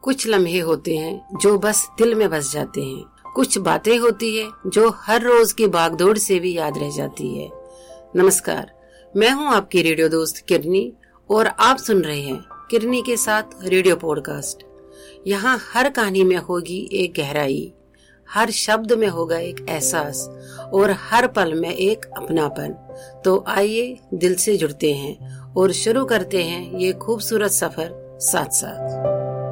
कुछ लम्हे होते हैं जो बस दिल में बस जाते हैं। कुछ बातें होती है जो हर रोज की भागदौड़ से भी याद रह जाती है। नमस्कार, मैं हूं आपकी रेडियो दोस्त किरनी और आप सुन रहे हैं किरनी के साथ रेडियो पॉडकास्ट। यहाँ हर कहानी में होगी एक गहराई, हर शब्द में होगा एक एहसास और हर पल में एक अपनापन। तो आइए दिल से जुड़ते हैं और शुरू करते हैं ये खूबसूरत सफर साथ साथ।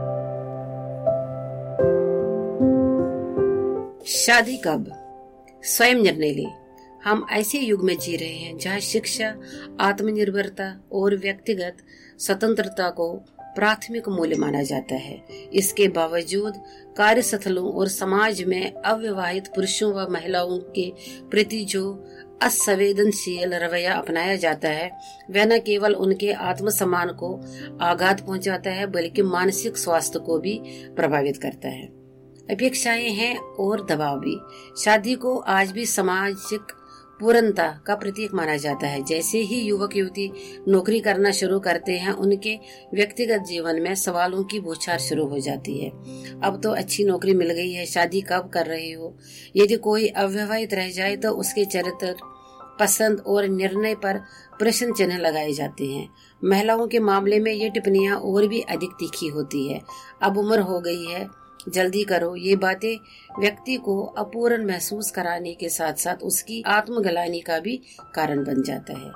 शादी कब? स्वयं निर्णय ले। हम ऐसे युग में जी रहे हैं जहाँ शिक्षा, आत्मनिर्भरता और व्यक्तिगत स्वतंत्रता को प्राथमिक मूल्य माना जाता है। इसके बावजूद कार्यस्थलों और समाज में अविवाहित पुरुषों व महिलाओं के प्रति जो असंवेदनशील रवैया अपनाया जाता है, वह न केवल उनके आत्मसम्मान को आघात पहुंचाता है बल्कि मानसिक स्वास्थ्य को भी प्रभावित करता है। अपेक्षाएं हैं और दबाव भी। शादी को आज भी सामाजिक पूर्णता का प्रतीक माना जाता है। जैसे ही युवक युवती नौकरी करना शुरू करते हैं, उनके व्यक्तिगत जीवन में सवालों की बौछार शुरू हो जाती है। अब तो अच्छी नौकरी मिल गई है, शादी कब कर रहे हो? यदि कोई अविवाहित रह जाए तो उसके चरित्र, पसंद और निर्णय पर प्रश्न चिन्ह लगाए जाते हैं। महिलाओं के मामले में ये टिप्पणियां और भी अधिक तीखी होती है। अब उम्र हो गई है, जल्दी करो। ये बातें व्यक्ति को अपूर्ण महसूस कराने के साथ साथ उसकी आत्मग्लानि का भी कारण बन जाता है।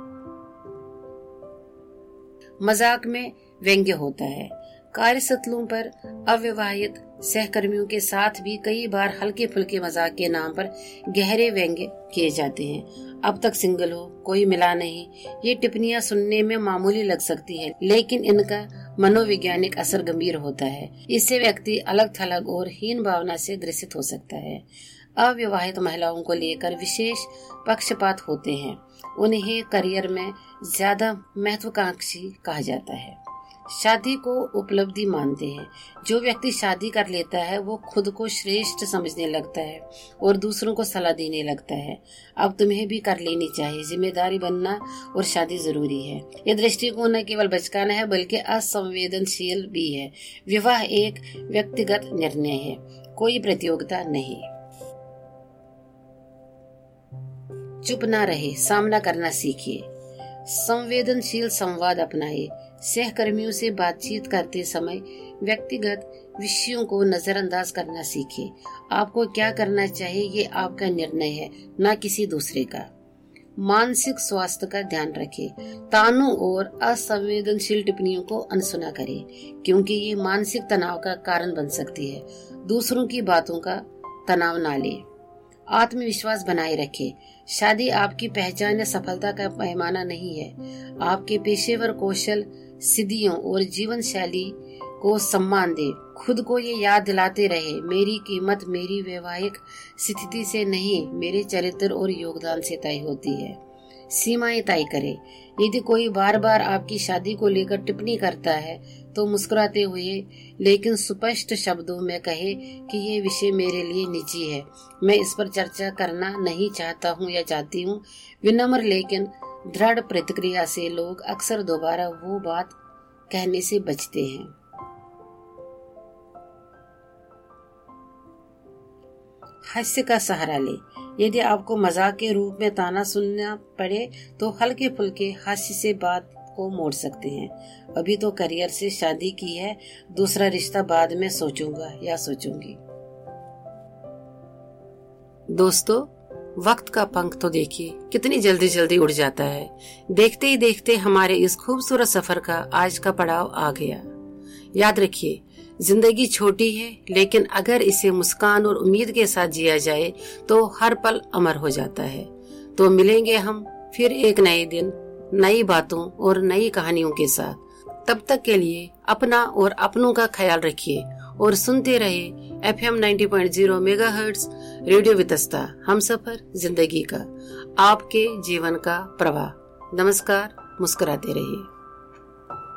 मजाक में व्यंग्य होता है। कार्यस्थलों पर अविवाहित सहकर्मियों के साथ भी कई बार हल्के फुल्के मजाक के नाम पर गहरे व्यंग्य किए जाते हैं। अब तक सिंगल हो, कोई मिला नहीं। ये टिप्पणियां सुनने में मामूली लग सकती है, लेकिन इनका मनोवैज्ञानिक असर गंभीर होता है। इससे व्यक्ति अलग थलग और हीन भावना से ग्रसित हो सकता है। अविवाहित महिलाओं को लेकर विशेष पक्षपात होते हैं। उन्हें करियर में ज्यादा महत्वाकांक्षी कहा जाता है। शादी को उपलब्धि मानते हैं। जो व्यक्ति शादी कर लेता है वो खुद को श्रेष्ठ समझने लगता है और दूसरों को सलाह देने लगता है। अब तुम्हें भी कर लेनी चाहिए, जिम्मेदारी बनना और शादी जरूरी है। यह दृष्टिकोण न केवल बचकाना है बल्कि असंवेदनशील भी है। विवाह एक व्यक्तिगत निर्णय है, कोई प्रतियोगिता नहीं। चुप ना रहे, सामना करना सीखिए। संवेदनशील संवाद अपनाइए। सहकर्मियों से बातचीत करते समय व्यक्तिगत विषयों को नजरअंदाज करना सीखिए। आपको क्या करना चाहिए ये आपका निर्णय है, न किसी दूसरे का। मानसिक स्वास्थ्य का ध्यान रखें। तानों और असंवेदनशील टिप्पणियों को अनसुना करें, क्योंकि ये मानसिक तनाव का कारण बन सकती है। दूसरों की बातों का तनाव ना लें। आत्मविश्वास बनाए रखें। शादी आपकी पहचान या सफलता का पैमाना नहीं है। आपके पेशेवर कौशल, सिद्धियों और जीवन शैली को सम्मान दे। खुद को ये याद दिलाते रहे, मेरी कीमत मेरी वैवाहिक स्थिति से नहीं, मेरे चरित्र और योगदान से तय होती है। सीमाएं तय करें। यदि कोई बार बार आपकी शादी को लेकर टिप्पणी करता है तो मुस्कुराते हुए लेकिन स्पष्ट शब्दों में कहे कि ये विषय मेरे लिए निजी है, मैं इस पर चर्चा करना नहीं चाहता हूँ या चाहती हूँ। विनम्र लेकिन दृढ़ प्रतिक्रिया से लोग अक्सर दोबारा वो बात कहने से बचते हैं। हास्य का सहारा ले। यदि आपको मजाक के रूप में ताना सुनना पड़े तो हल्के फुल्के हास्य से बात को मोड़ सकते हैं। अभी तो करियर से शादी की है, दूसरा रिश्ता बाद में सोचूंगा या सोचूंगी। दोस्तों, वक्त का पंख तो देखिए कितनी जल्दी जल्दी उड़ जाता है। देखते ही देखते हमारे इस खूबसूरत सफर का आज का पड़ाव आ गया। याद रखिए, जिंदगी छोटी है, लेकिन अगर इसे मुस्कान और उम्मीद के साथ जिया जाए तो हर पल अमर हो जाता है। तो मिलेंगे हम फिर एक नए दिन, नई बातों और नई कहानियों के साथ। तब तक के लिए अपना और अपनों का ख्याल रखिए और सुनते रहे FM 90.0 मेगाहर्ट्ज रेडियो वितस्ता, हम सफर जिंदगी का, आपके जीवन का प्रवाह। नमस्कार, मुस्कुराते रहिए।